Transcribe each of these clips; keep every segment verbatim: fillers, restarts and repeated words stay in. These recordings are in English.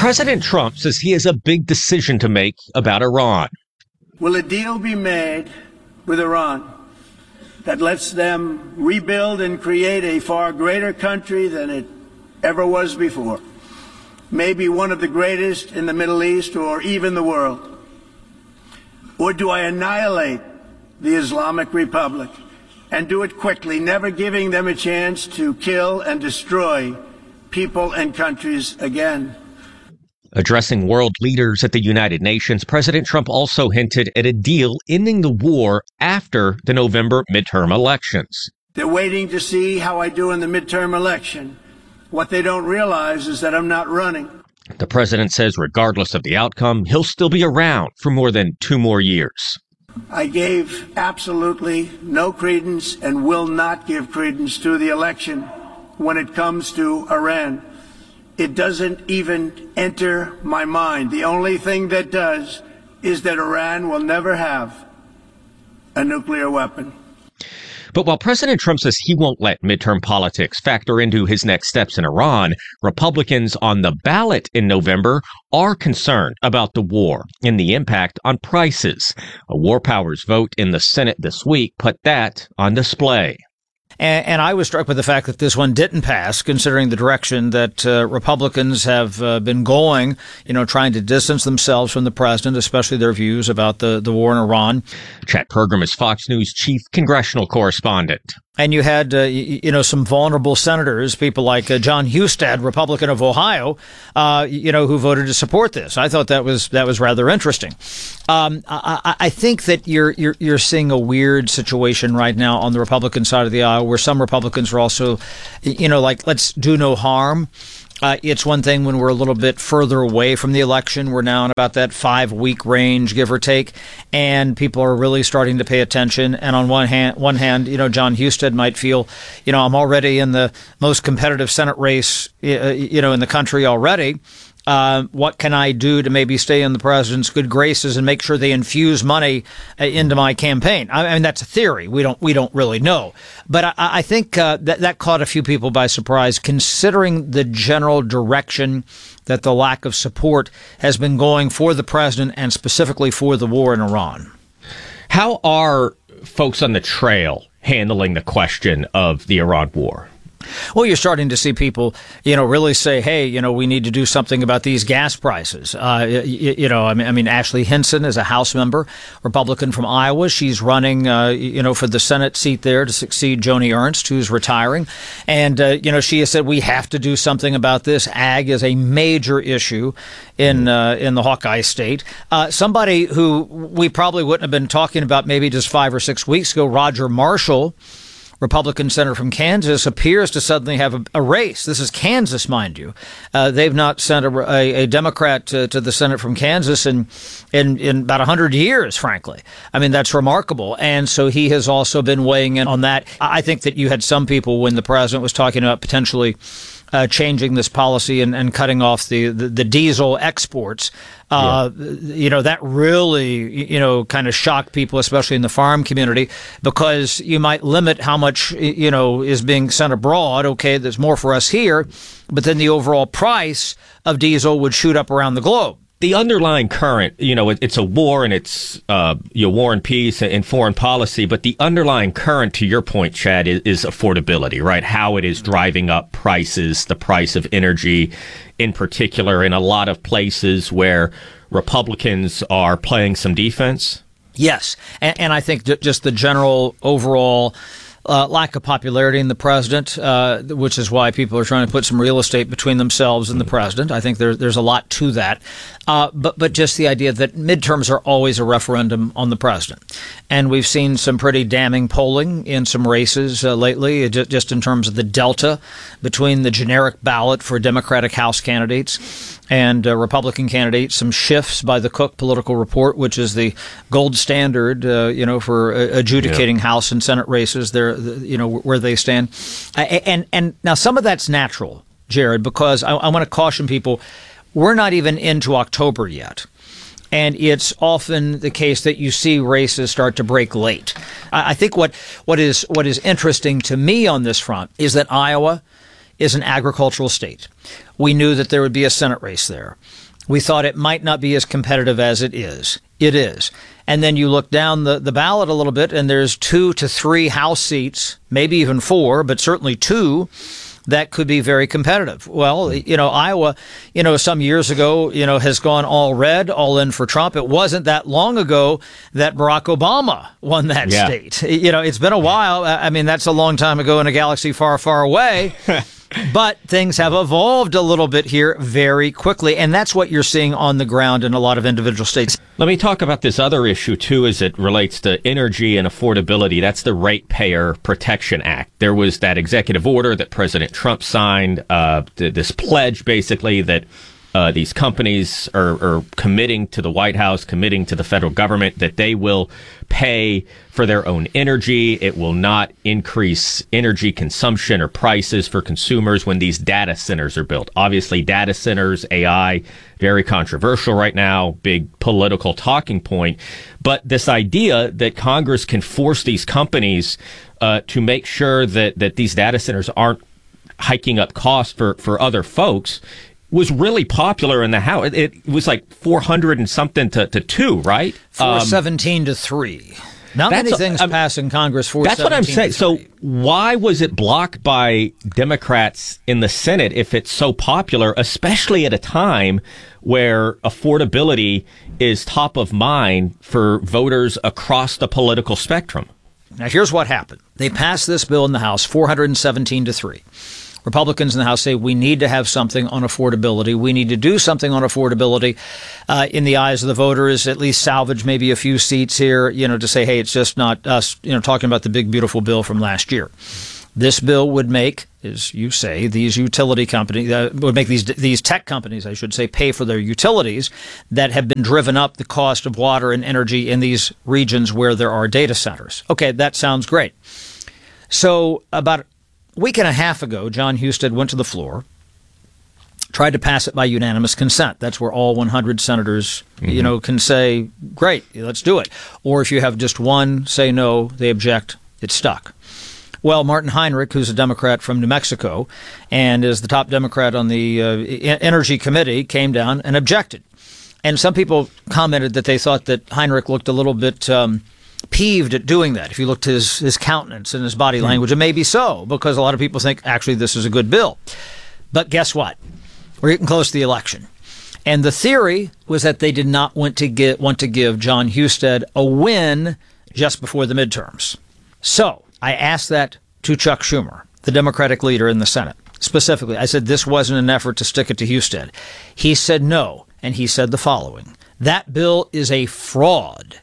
President Trump says he has a big decision to make about Iran. Will a deal be made with Iran that lets them rebuild and create a far greater country than it ever was before? Maybe one of the greatest in the Middle East or even the world? Or do I annihilate the Islamic Republic and do it quickly, never giving them a chance to kill and destroy people and countries again? Addressing world leaders at the United Nations, President Trump also hinted at a deal ending the war after the November midterm elections. They're waiting to see how I do in the midterm election. What they don't realize is that I'm not running. The president says regardless of the outcome, he'll still be around for more than two more years. I gave absolutely no credence and will not give credence to the election when it comes to Iran. It doesn't even enter my mind. The only thing that does is that Iran will never have a nuclear weapon. But while President Trump says he won't let midterm politics factor into his next steps in Iran, Republicans on the ballot in November are concerned about the war and the impact on prices. A war powers vote in the Senate this week put that on display. And, and I was struck with the fact that this one didn't pass, considering the direction that uh, Republicans have uh, been going, you know, trying to distance themselves from the president, especially their views about the, the war in Iran. Chad Pergram is Fox News chief congressional correspondent. And you had, uh, you, you know, some vulnerable senators, people like uh, John Husted, Republican of Ohio, uh, you know, who voted to support this. I thought that was that was rather interesting. Um, I, I think that you're, you're you're seeing a weird situation right now on the Republican side of the aisle, where some Republicans are also, you know, like, let's do no harm. Uh, it's one thing when we're a little bit further away from the election. We're now in about that five-week range, give or take, and people are really starting to pay attention. And on one hand, one hand, you know, John Husted might feel, you know, I'm already in the most competitive Senate race, you know, in the country already. Uh, what can I do to maybe stay in the president's good graces and make sure they infuse money uh, into my campaign? I mean, that's a theory. We don't we don't really know. But I, I think uh, that that caught a few people by surprise, considering the general direction that the lack of support has been going for the president and specifically for the war in Iran. How are folks on the trail handling the question of the Iran war? Well, you're starting to see people, you know, really say, hey, you know, we need to do something about these gas prices. Uh, you, you know, I mean, I mean, Ashley Hinson is a House member, Republican from Iowa. She's running, uh, you know, for the Senate seat there to succeed Joni Ernst, who's retiring. And, uh, you know, she has said we have to do something about this. Ag is a major issue in uh, in the Hawkeye state. Uh, somebody who we probably wouldn't have been talking about maybe just five or six weeks ago, Roger Marshall, Republican senator from Kansas, appears to suddenly have a, a race. This is Kansas, mind you. Uh, they've not sent a, a, a Democrat to, to the Senate from Kansas in, in, in about one hundred years, frankly. I mean, that's remarkable. And so he has also been weighing in on that. I think that you had some people, when the president was talking about potentially Uh, changing this policy and, and cutting off the, the, the diesel exports, uh, yeah. you know, that really, you know, kind of shocked people, especially in the farm community, because you might limit how much, you know, is being sent abroad. Okay, there's more for us here, but then the overall price of diesel would shoot up around the globe. The underlying current, you know, it, it's a war and it's uh, you know, war and peace and foreign policy. But the underlying current, to your point, Chad, is, is affordability, right? How it is driving up prices, the price of energy in particular, in a lot of places where Republicans are playing some defense. Yes. And, and I think just the general overall Uh, lack of popularity in the president, uh, which is why people are trying to put some real estate between themselves and the president. I think there, there's a lot to that. Uh, but, but just the idea that midterms are always a referendum on the president. And we've seen some pretty damning polling in some races uh, lately, just in terms of the delta between the generic ballot for Democratic House candidates and uh, Republican candidates, some shifts by the Cook Political Report, which is the gold standard, uh, you know, for uh, adjudicating yeah. House and Senate races there, you know, where they stand. And, and now some of that's natural, Jared, because I, I want to caution people, we're not even into October yet. And it's often the case that you see races start to break late. I, I think what, what is, what is interesting to me on this front is that Iowa is an agricultural state. We knew that there would be a Senate race there. We thought it might not be as competitive as it is. It is. And then you look down the, the ballot a little bit, and there's two to three House seats, maybe even four, but certainly two, that could be very competitive. Well, you know, Iowa, you know, some years ago, you know, has gone all red, all in for Trump. It wasn't that long ago that Barack Obama won that yeah. state. You know, it's been a while. I mean, that's a long time ago in a galaxy far, far away. But things have evolved a little bit here very quickly, and that's what you're seeing on the ground in a lot of individual states. Let me talk about this other issue, too, as it relates to energy and affordability. That's the Ratepayer Protection Act. There was that executive order that President Trump signed, uh, this pledge, basically, that uh, these companies are, are committing to the White House, committing to the federal government, that they will pay for their own energy. It will not increase energy consumption or prices for consumers when these data centers are built. Obviously, data centers, A I, very controversial right now, big political talking point. But this idea that Congress can force these companies uh, to make sure that, that these data centers aren't hiking up costs for, for other folks was really popular in the House. It, it was like four hundred and something to, to two, right? four seventeen um, to three. Not many things um, pass in Congress. four That's what I'm saying. So why was it blocked by Democrats in the Senate if it's so popular, especially at a time where affordability is top of mind for voters across the political spectrum? Now, here's what happened. They passed this bill in the House, four hundred seventeen to three. Republicans in the House say we need to have something on affordability. We need to do something on affordability uh, in the eyes of the voters, at least salvage maybe a few seats here, you know, to say, hey, it's just not us, you know, talking about the big, beautiful bill from last year. This bill would make, as you say, these utility companies, uh, would make these these tech companies, I should say, pay for their utilities that have been driven up the cost of water and energy in these regions where there are data centers. Okay, that sounds great. So about a week and a half ago, Jon Husted went to the floor, tried to pass it by unanimous consent. That's where all one hundred senators, mm-hmm. you know, can say, great, let's do it. Or if you have just one say no, they object, it's stuck. Well, Martin Heinrich, who's a Democrat from New Mexico and is the top Democrat on the uh, Energy Committee, came down and objected. And some people commented that they thought that Heinrich looked a little bit um, peeved at doing that. If you looked at his, his countenance and his body language, and maybe so, because a lot of people think, actually, this is a good bill. But guess what? We're getting close to the election. And the theory was that they did not want to get want to give Jon Husted a win just before the midterms. So I asked that to Chuck Schumer, the Democratic leader in the Senate. Specifically, I said this wasn't an effort to stick it to Husted. He said no, and he said the following: that bill is a fraud.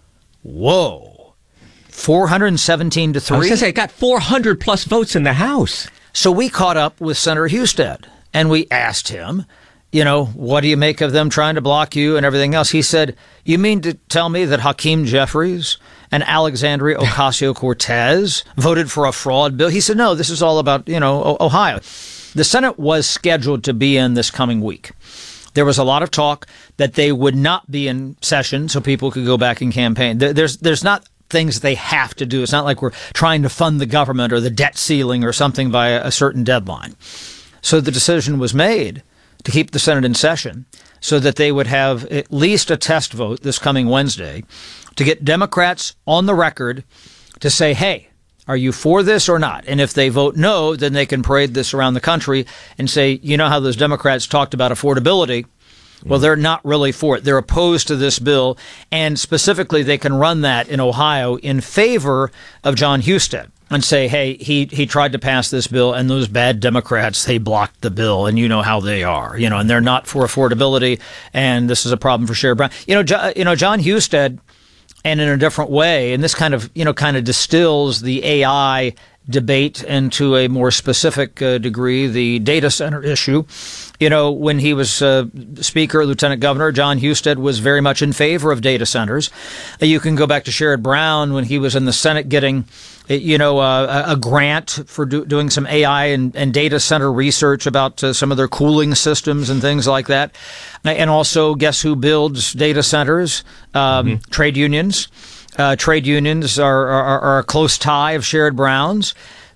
Whoa. four hundred seventeen to three? I was going to say, it got four hundred plus votes in the House. So we caught up with Senator Husted, and we asked him, you know, what do you make of them trying to block you and everything else? He said, you mean to tell me that Hakeem Jeffries and Alexandria Ocasio-Cortez voted for a fraud bill? He said, no, this is all about, you know, Ohio. The Senate was scheduled to be in this coming week. There was a lot of talk that they would not be in session so people could go back and campaign. There's there's not things they have to do. It's not like we're trying to fund the government or the debt ceiling or something by a certain deadline. So the decision was made to keep the Senate in session so that they would have at least a test vote this coming Wednesday to get Democrats on the record to say, hey, are you for this or not? And if they vote no, then they can parade this around the country and say, you know how those Democrats talked about affordability? Well, they're not really for it. They're opposed to this bill. And specifically, they can run that in Ohio in favor of Jon Husted and say, hey, he, he tried to pass this bill, and those bad Democrats, they blocked the bill, and you know how they are, you know, and they're not for affordability, and this is a problem for Sherrod Brown. You know, jo- you know, Jon Husted, and in a different way, and this kind of, you know, kind of distills the A I debate into a more specific uh, degree, the data center issue. You know, when he was uh, Speaker, Lieutenant Governor, Jon Husted was very much in favor of data centers. Uh, you can go back to Sherrod Brown when he was in the Senate getting, you know, uh, a grant for do- doing some A I and, and data center research about uh, some of their cooling systems and things like that. And also, guess who builds data centers? Um, mm-hmm. Trade unions. Uh, trade unions are, are, are a close tie of Sherrod Brown's.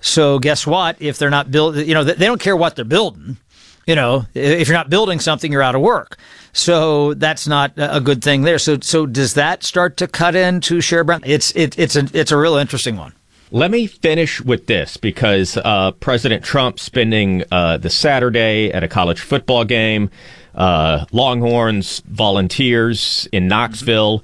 So guess what? If they're not build, you know, they don't care what they're building. You know, if you're not building something, you're out of work. So that's not a good thing there. So, so does that start to cut into Sherrod Brown? It's it, it's a it's a real interesting one. Let me finish with this because uh, President Trump spending uh, the Saturday at a college football game, uh, Longhorns volunteers in Knoxville.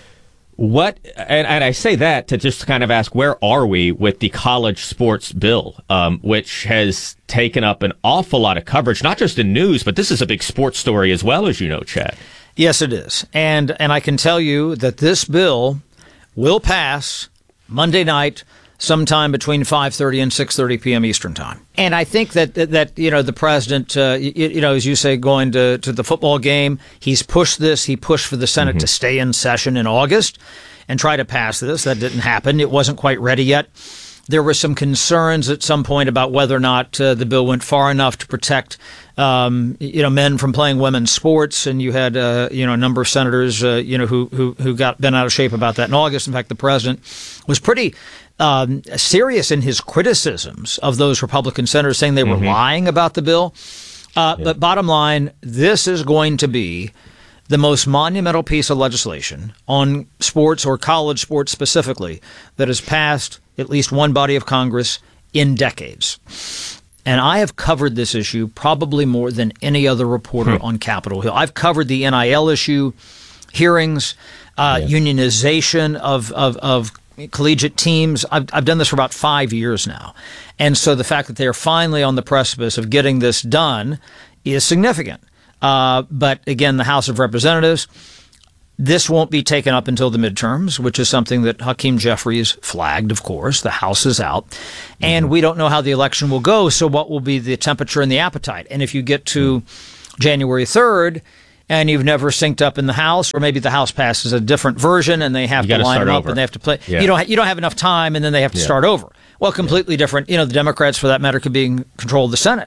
What, and, and I say that to just kind of ask, where are we with the college sports bill, um, which has taken up an awful lot of coverage, not just in news, but this is a big sports story as well, as you know, Chad. Yes, it is. And, and I can tell you that this bill will pass Monday night, sometime between five thirty and six thirty p.m. Eastern time. And I think that, that, that you know, the president, uh, you, you know, as you say, going to, to the football game, he's pushed this. He pushed for the Senate mm-hmm. to stay in session in August and try to pass this. That didn't happen. It wasn't quite ready yet. There were some concerns at some point about whether or not uh, the bill went far enough to protect, um, you know, men from playing women's sports. And you had, uh, you know, a number of senators, uh, you know, who, who, who got bent out of shape about that in August. In fact, the president was pretty Um, serious in his criticisms of those Republican senators, saying they were mm-hmm. lying about the bill. Uh, yeah. But bottom line, this is going to be the most monumental piece of legislation on sports, or college sports specifically, that has passed at least one body of Congress in decades. And I have covered this issue probably more than any other reporter hmm. on Capitol Hill. I've covered the N I L issue, hearings, uh, yeah. unionization of, of, of collegiate teams. I've, I've done this for about five years now. And so the fact that they are finally on the precipice of getting this done is significant. Uh, but again, the House of Representatives, this won't be taken up until the midterms, which is something that Hakeem Jeffries flagged, of course. The House is out. Mm-hmm. And we don't know how the election will go, so what will be the temperature and the appetite? And if you get to mm-hmm. January third, and you've never synced up in the House, or maybe the House passes a different version and they have you to line them up over. and they have to play. Yeah. You don't you don't have enough time, and then they have to yeah. start over. Well, completely yeah. different. You know, the Democrats, for that matter, could be in control of the Senate.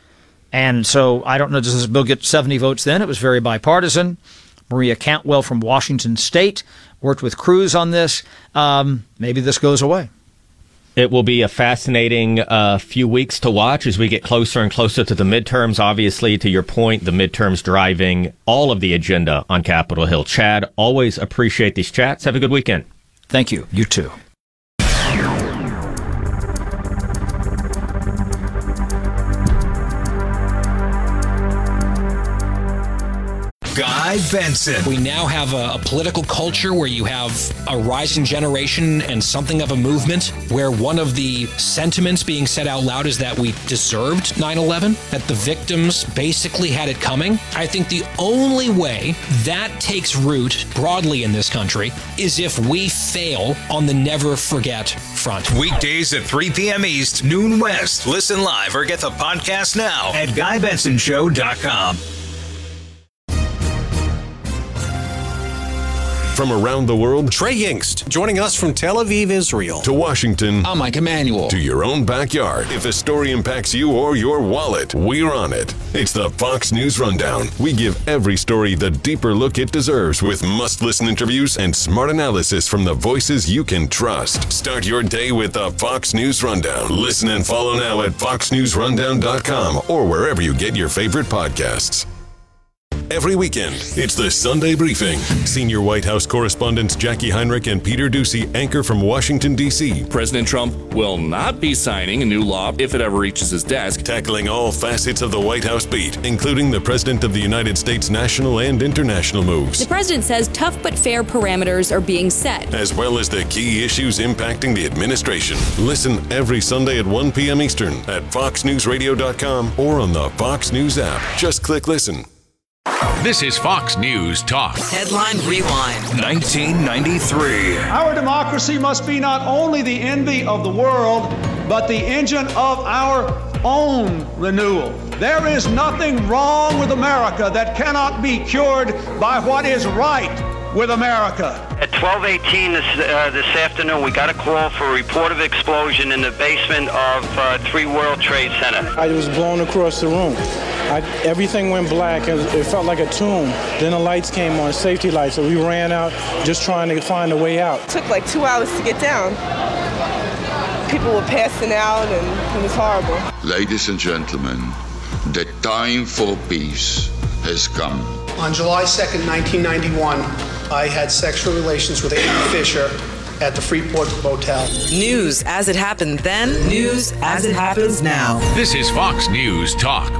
And so I don't know, does this bill get seventy votes then? It was very bipartisan. Maria Cantwell from Washington State worked with Cruz on this. Um, maybe this goes away. It will be a fascinating uh, few weeks to watch as we get closer and closer to the midterms. Obviously, to your point, the midterms driving all of the agenda on Capitol Hill. Chad, always appreciate these chats. Have a good weekend. Thank you. You too. Guy Benson. We now have a, a political culture where you have a rising generation and something of a movement where one of the sentiments being said out loud is that we deserved nine eleven, that the victims basically had it coming. I think the only way that takes root broadly in this country is if we fail on the never forget front. Weekdays at three p.m. East, noon West. Listen live or get the podcast now at guy benson show dot com. From around the world, Trey Yingst, joining us from Tel Aviv, Israel. To Washington. I'm Mike Emanuel. To your own backyard. If a story impacts you or your wallet, we're on it. It's the Fox News Rundown. We give every story the deeper look it deserves with must-listen interviews and smart analysis from the voices you can trust. Start your day with the Fox News Rundown. Listen and follow now at fox news rundown dot com or wherever you get your favorite podcasts. Every weekend, it's the Sunday Briefing. Senior White House correspondents Jackie Heinrich and Peter Doocy anchor from Washington, D C President Trump will not be signing a new law if it ever reaches his desk. Tackling all facets of the White House beat, including the President of the United States national and international moves. The president says tough but fair parameters are being set, as well as the key issues impacting the administration. Listen every Sunday at one p.m. Eastern at fox news radio dot com or on the Fox News app. Just click listen. This is Fox News Talk. Headline Rewind. nineteen ninety-three. Our democracy must be not only the envy of the world, but the engine of our own renewal. There is nothing wrong with America that cannot be cured by what is right with America. At twelve eighteen this, uh, this afternoon, we got a call for a report of explosion in the basement of uh, three World Trade Center. I was blown across the room. I, everything went black. It, it felt like a tomb. Then the lights came on, safety lights, so we ran out just trying to find a way out. It took like two hours to get down. people were passing out, and it was horrible. Ladies and gentlemen, the time for peace has come. On July second, nineteen ninety-one, I had sexual relations with Amy Fisher at the Freeport Motel. News as it happened then, news as it happens now. This is Fox News Talk.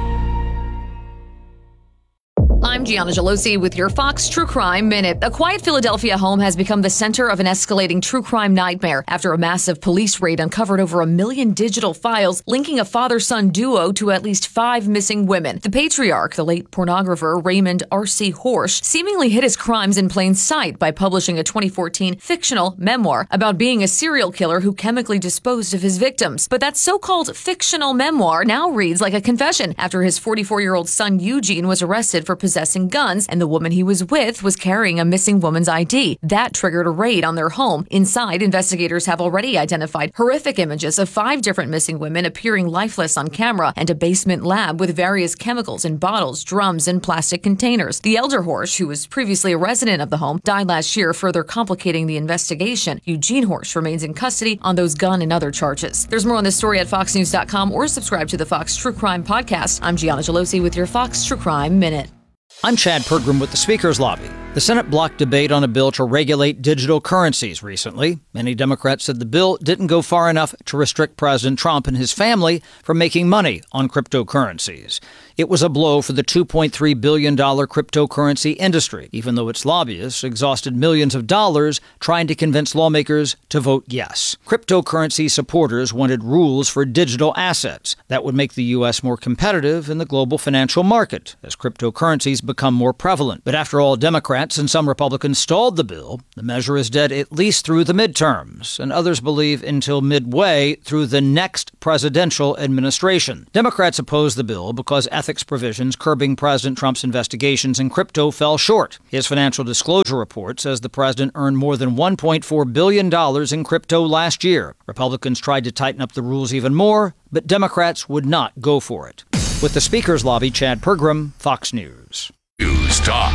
I'm Gianna Gelosi with your Fox True Crime Minute. A quiet Philadelphia home has become the center of an escalating true crime nightmare after a massive police raid uncovered over a million digital files linking a father-son duo to at least five missing women. The patriarch, the late pornographer Raymond R C. Horsch, seemingly hid his crimes in plain sight by publishing a twenty fourteen fictional memoir about being a serial killer who chemically disposed of his victims. But that so-called fictional memoir now reads like a confession after his forty-four-year-old son Eugene was arrested for possessing guns, and the woman he was with was carrying a missing woman's I D. That triggered a raid on their home. Inside, investigators have already identified horrific images of five different missing women appearing lifeless on camera and a basement lab with various chemicals in bottles, drums, and plastic containers. The elder Horsch, who was previously a resident of the home, died last year, further complicating the investigation. Eugene Horsch remains in custody on those gun and other charges. There's more on this story at fox news dot com or subscribe to the Fox True Crime Podcast. I'm Gianna Gelosi with your Fox True Crime Minute. I'm Chad Pergram with the Speaker's Lobby. The Senate blocked debate on a bill to regulate digital currencies recently. Many Democrats said the bill didn't go far enough to restrict President Trump and his family from making money on cryptocurrencies. It was a blow for the two point three billion dollars cryptocurrency industry, even though its lobbyists exhausted millions of dollars trying to convince lawmakers to vote yes. Cryptocurrency supporters wanted rules for digital assets that would make the U S more competitive in the global financial market as cryptocurrencies become more prevalent. But after all, Democrats and some Republicans stalled the bill. The measure is dead at least through the midterms, and others believe until midway through the next presidential administration. Democrats opposed the bill because ethics provisions curbing President Trump's investigations in crypto fell short. His financial disclosure report says the president earned more than one point four billion dollars in crypto last year. Republicans tried to tighten up the rules even more, but Democrats would not go for it. With the Speaker's Lobby, Chad Pergram, Fox News. News Talk.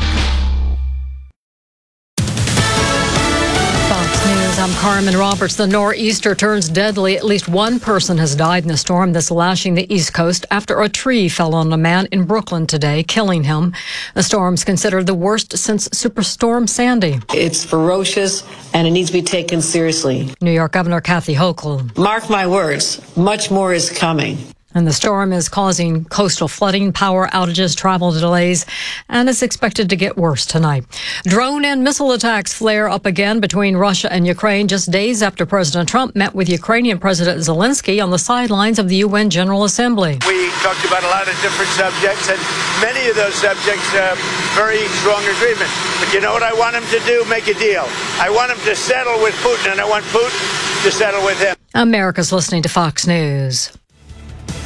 Fox News, I'm Carmen Roberts. The nor'easter turns deadly. At least one person has died in the storm that's lashing the East Coast after a tree fell on a man in Brooklyn today, killing him. The storm's considered the worst since Superstorm Sandy. It's ferocious, and it needs to be taken seriously. New York Governor Kathy Hochul. Mark my words, much more is coming. And the storm is causing coastal flooding, power outages, travel delays, and is expected to get worse tonight. Drone and missile attacks flare up again between Russia and Ukraine just days after President Trump met with Ukrainian President Zelensky on the sidelines of the U N General Assembly. We talked about a lot of different subjects, and many of those subjects, uh, very strong agreement. But you know what I want him to do? Make a deal. I want him to settle with Putin, and I want Putin to settle with him. America's listening to Fox News.